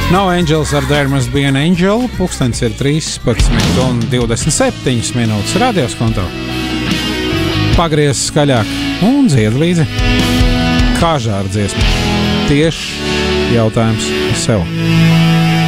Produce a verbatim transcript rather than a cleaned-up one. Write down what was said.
No Angels ar There Must Be an Angel. Pūkstens ir trīspadsmit un divdesmit septiņas minūtes radios konto. Pagriez skaļāk un dzied līdzi. Kāžā ar dziesmu. Tieši jautājums sev.